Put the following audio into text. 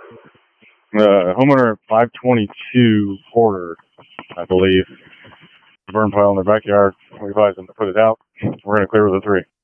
Homeowner 522 Porter, I believe. Burn pile in their backyard. We advise them to put it out. We're going to clear with a 3.